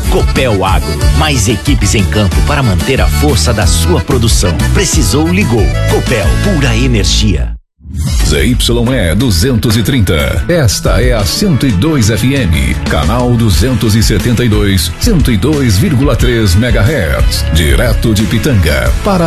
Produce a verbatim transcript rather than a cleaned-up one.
Copel Agro, mais equipes em campo para manter a força da sua produção. Precisou, ligou. Copel, pura energia. Z Y E duzentos e trinta. Esta é a cento e dois F M, canal duzentos e setenta e dois, cento e dois vírgula três megahertz, direto de Pitanga, para